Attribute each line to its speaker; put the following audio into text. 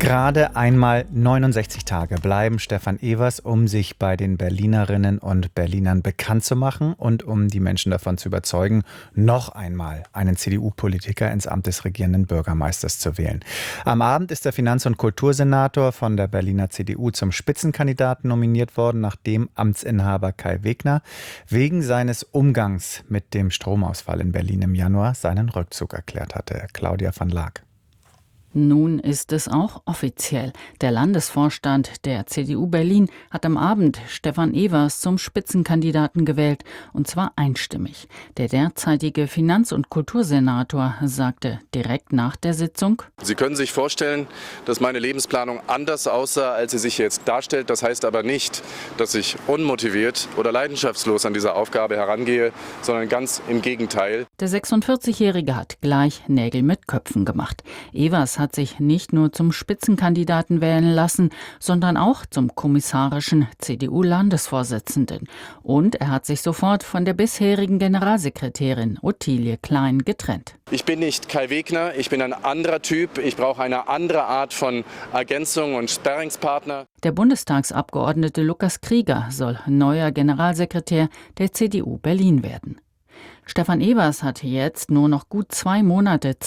Speaker 1: Gerade einmal 69 Tage bleiben Stefan Evers, um sich bei den Berlinerinnen und Berlinern bekannt zu machen und um die Menschen davon zu überzeugen, noch einmal einen CDU-Politiker ins Amt des regierenden Bürgermeisters zu wählen. Am Abend ist der Finanz- und Kultursenator von der Berliner CDU zum Spitzenkandidaten nominiert worden, nachdem Amtsinhaber Kai Wegner wegen seines Umgangs mit dem Stromausfall in Berlin im Januar seinen Rückzug erklärt hatte. Claudia van Laak.
Speaker 2: Nun ist es auch offiziell. Der Landesvorstand der CDU Berlin hat am Abend Stefan Evers zum Spitzenkandidaten gewählt, und zwar einstimmig. Der derzeitige Finanz- und Kultursenator sagte direkt nach der Sitzung:
Speaker 3: Sie können sich vorstellen, dass meine Lebensplanung anders aussah, als sie sich jetzt darstellt. Das heißt aber nicht, dass ich unmotiviert oder leidenschaftslos an diese Aufgabe herangehe, sondern ganz im Gegenteil.
Speaker 2: Der 46-Jährige hat gleich Nägel mit Köpfen gemacht. Evers hat sich nicht nur zum Spitzenkandidaten wählen lassen, sondern auch zum kommissarischen CDU-Landesvorsitzenden. Und er hat sich sofort von der bisherigen Generalsekretärin Ottilie Klein getrennt.
Speaker 3: Ich bin nicht Kai Wegner, ich bin ein anderer Typ. Ich brauche eine andere Art von Ergänzung und Sparringspartner.
Speaker 2: Der Bundestagsabgeordnete Lukas Krieger soll neuer Generalsekretär der CDU Berlin werden. Stefan Evers hat jetzt nur noch gut 2 Monate